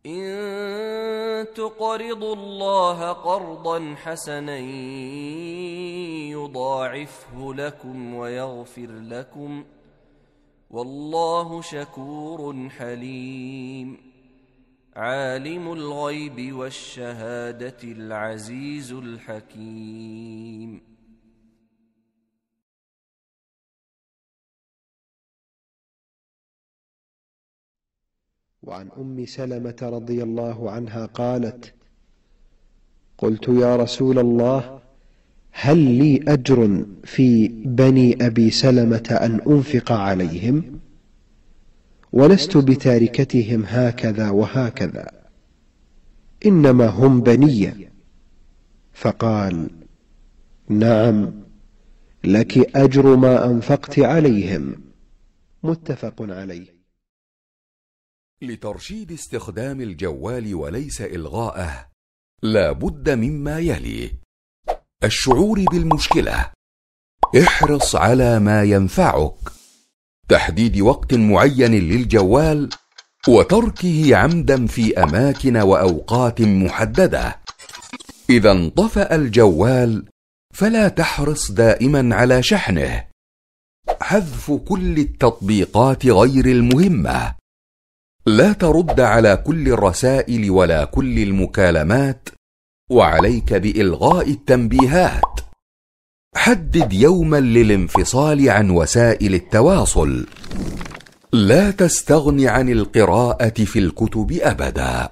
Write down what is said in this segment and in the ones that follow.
إن تقرضوا الله قرضا حسنا يضاعفه لكم ويغفر لكم، والله شكور حليم. عالم الغيب والشهادة العزيز الحكيم. وعن أم سلمة رضي الله عنها قالت: قلت يا رسول الله، هل لي أجر في بني أبي سلمة أن أنفق عليهم؟ ولست بتاركتهم هكذا وهكذا، إنما هم بني. فقال: نعم، لك أجر ما أنفقت عليهم. متفق عليه. لترشيد استخدام الجوال وليس إلغاءه، لا بد مما يلي: الشعور بالمشكلة، احرص على ما ينفعك، تحديد وقت معين للجوال وتركه عمدا في أماكن وأوقات محددة. إذا انطفأ الجوال فلا تحرص دائما على شحنه، حذف كل التطبيقات غير المهمة، لا ترد على كل الرسائل ولا كل المكالمات، وعليك بإلغاء التنبيهات. حدد يوما للانفصال عن وسائل التواصل، لا تستغن عن القراءة في الكتب أبدا.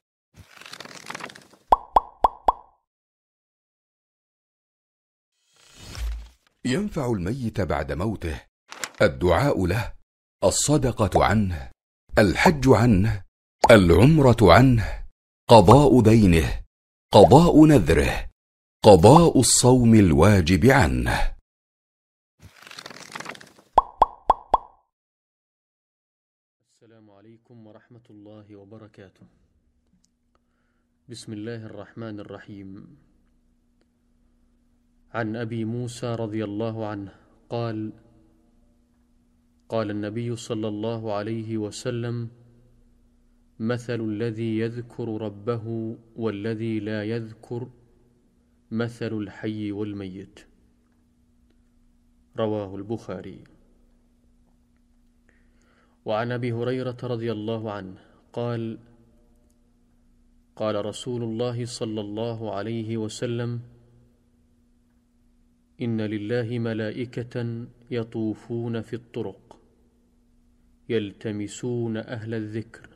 ينفع الميت بعد موته الدعاء له، الصدقة عنه، الحج عنه، العمرة عنه، قضاء دينه، قضاء نذره، قضاء الصوم الواجب عنه. السلام عليكم ورحمة الله وبركاته. بسم الله الرحمن الرحيم. عن أبي موسى رضي الله عنه قال: قال النبي صلى الله عليه وسلم: مثل الذي يذكر ربه والذي لا يذكر مثل الحي والميت. رواه البخاري. وعن أبي هريرة رضي الله عنه قال: قال رسول الله صلى الله عليه وسلم: إن لله ملائكة يطوفون في الطرق يلتمسون أهل الذكر،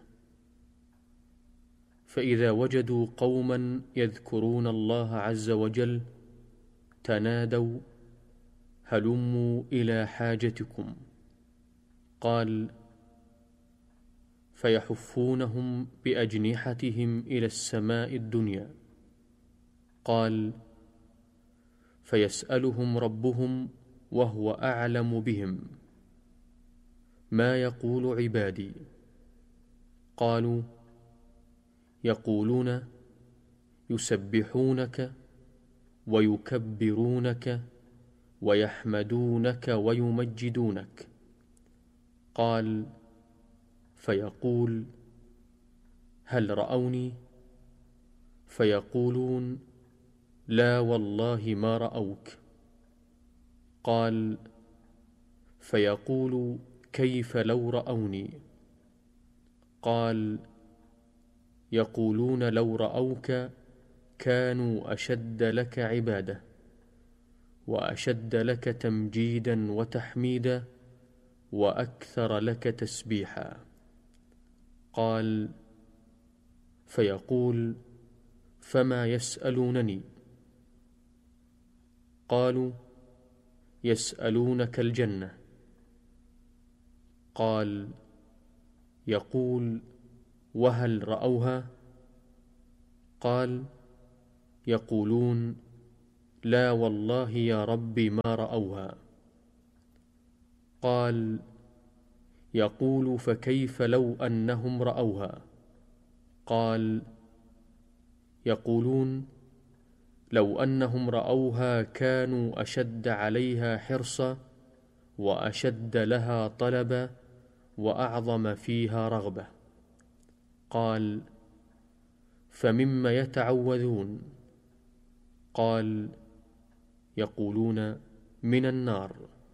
فإذا وجدوا قوما يذكرون الله عز وجل تنادوا: هلموا إلى حاجتكم. قال: فيحفونهم بأجنحتهم إلى السماء الدنيا. قال: فيسألهم ربهم وهو أعلم بهم: ما يقول عبادي؟ قالوا: يقولون يسبحونك ويكبرونك ويحمدونك ويمجدونك. قال: فيقول: هل رأوني؟ فيقولون: لا والله ما رأوك. قال: فيقول: كيف لو رأوني؟ قال: يقولون لو رأوك كانوا أشد لك عبادة وأشد لك تمجيدا وتحميدا وأكثر لك تسبيحا. قال: فيقول: فما يسألونني؟ قالوا: يسألونك الجنة. قال: يقول: وهل رأوها؟ قال: يقولون: لا والله يا رب ما رأوها. قال: يقول: فكيف لو أنهم رأوها؟ قال: يقولون: لو أنهم رأوها كانوا أشد عليها حرصا وأشد لها طلبا وأعظم فيها رغبة. قال: فمما يتعوذون؟ قال: يقولون من النار.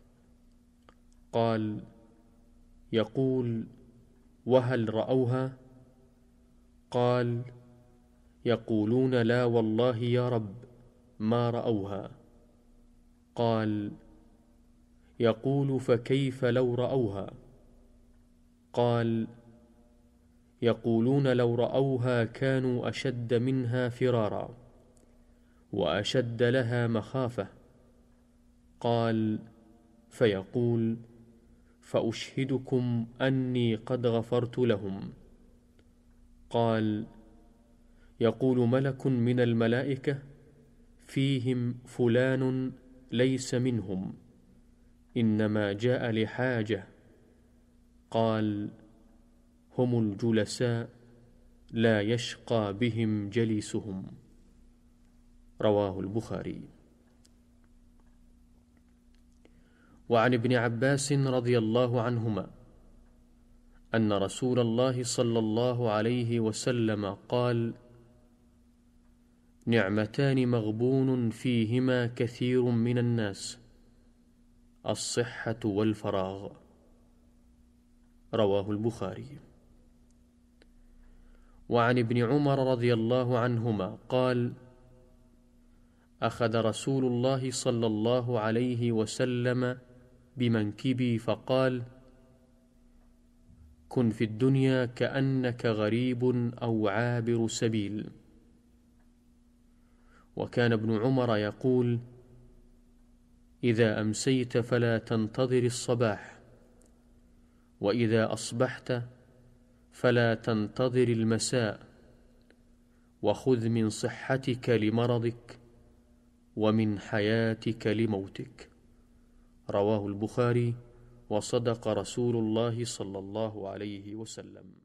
قال: يقول: وهل رأوها؟ قال: يقولون لا والله يا رب ما رأوها. قال: يقول: فكيف لو رأوها؟ قال: يقولون لو رأوها كانوا أشد منها فرارا وأشد لها مخافة. قال: فيقول: فأشهدكم أني قد غفرت لهم. قال: يقول ملك من الملائكة: فيهم فلان ليس منهم، إنما جاء لحاجة. قال: هم الجلساء لا يشقى بهم جليسهم. رواه البخاري. وعن ابن عباس رضي الله عنهما أن رسول الله صلى الله عليه وسلم قال: نعمتان مغبون فيهما كثير من الناس: الصحة والفراغ. رواه البخاري. وعن ابن عمر رضي الله عنهما قال: أخذ رسول الله صلى الله عليه وسلم بمنكبي فقال: كن في الدنيا كأنك غريب أو عابر سبيل. وكان ابن عمر يقول: إذا أمسيت فلا تنتظر الصباح، وإذا أصبحت فلا تنتظر المساء، وخذ من صحتك لمرضك ومن حياتك لموتك. رواه البخاري. وصدق رسول الله صلى الله عليه وسلم.